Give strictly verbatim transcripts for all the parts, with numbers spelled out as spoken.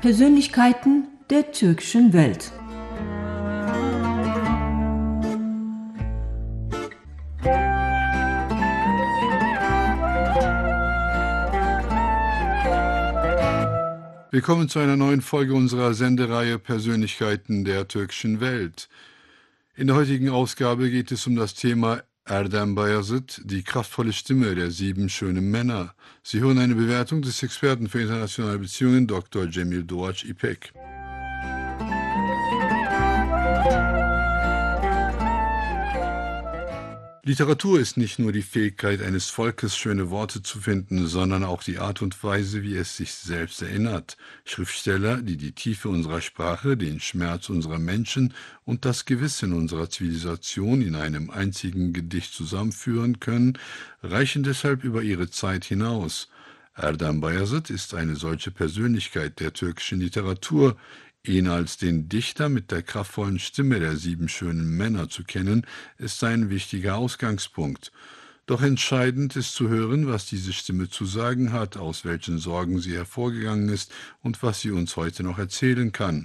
Persönlichkeiten der türkischen Welt. Willkommen zu einer neuen Folge unserer Sendereihe Persönlichkeiten der türkischen Welt. In der heutigen Ausgabe geht es um das Thema Erdem Bayazıt, die kraftvolle Stimme der sieben schönen Männer. Sie hören eine Bewertung des Experten für internationale Beziehungen, Doktor Cemil Doğaç İpek. Literatur ist nicht nur die Fähigkeit eines Volkes, schöne Worte zu finden, sondern auch die Art und Weise, wie es sich selbst erinnert. Schriftsteller, die die Tiefe unserer Sprache, den Schmerz unserer Menschen und das Gewissen unserer Zivilisation in einem einzigen Gedicht zusammenführen können, reichen deshalb über ihre Zeit hinaus. Erdem Bayazıt ist eine solche Persönlichkeit der türkischen Literatur. Ihn als den Dichter mit der kraftvollen Stimme der sieben schönen Männer zu kennen, ist ein wichtiger Ausgangspunkt. Doch entscheidend ist zu hören, was diese Stimme zu sagen hat, aus welchen Sorgen sie hervorgegangen ist und was sie uns heute noch erzählen kann.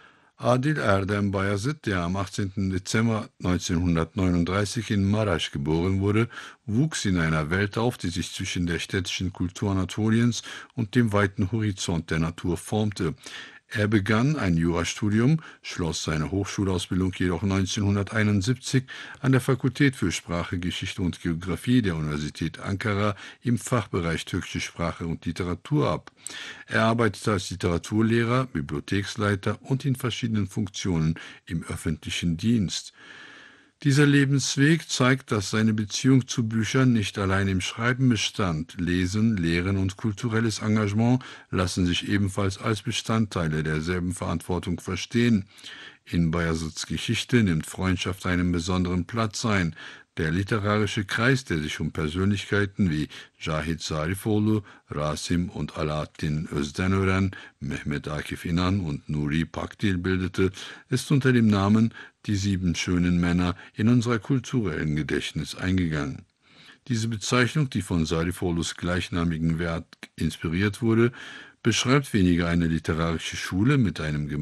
Adil Erdem Bayazıt, der am achtzehnten Dezember neunzehnhundertneununddreißig in Maraş geboren wurde, wuchs in einer Welt auf, die sich zwischen der städtischen Kultur Anatoliens und dem weiten Horizont der Natur formte. Er begann ein Jurastudium, schloss seine Hochschulausbildung jedoch neunzehnhunderteinundsiebzig an der Fakultät für Sprache, Geschichte und Geographie der Universität Ankara im Fachbereich türkische Sprache und Literatur ab. Er arbeitete als Literaturlehrer, Bibliotheksleiter und in verschiedenen Funktionen im öffentlichen Dienst. Dieser Lebensweg zeigt, dass seine Beziehung zu Büchern nicht allein im Schreiben bestand. Lesen, Lehren und kulturelles Engagement lassen sich ebenfalls als Bestandteile derselben Verantwortung verstehen. In Bayazıts Geschichte nimmt Freundschaft einen besonderen Platz ein. Der literarische Kreis, der sich um Persönlichkeiten wie Cahit Zarifoğlu, Rasim und Alaaddin Özdenören, Mehmet Akif İnan und Nuri Pakdil bildete, ist unter dem Namen Die sieben schönen Männer in unser kulturellen Gedächtnis eingegangen. Diese Bezeichnung, die von Zarifoğlu's gleichnamigen Werk inspiriert wurde, beschreibt weniger eine literarische Schule mit einem